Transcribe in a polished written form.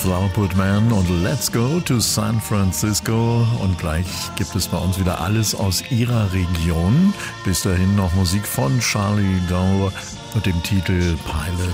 Flowerpot Man und Let's Go to San Francisco. Und gleich gibt es bei uns wieder alles aus ihrer Region. Bis dahin noch Musik von Charlie Doe mit dem Titel Pilot